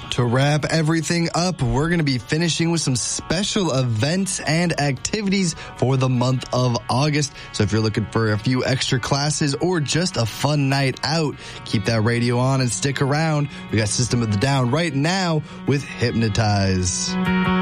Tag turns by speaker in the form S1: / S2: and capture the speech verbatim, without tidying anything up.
S1: To wrap everything up, we're going to be finishing with some special events and activities for the month of August. So if you're looking for a few extra classes or just a fun night out, keep that radio on and stick around. We got System of the Down right now with Hypnotize.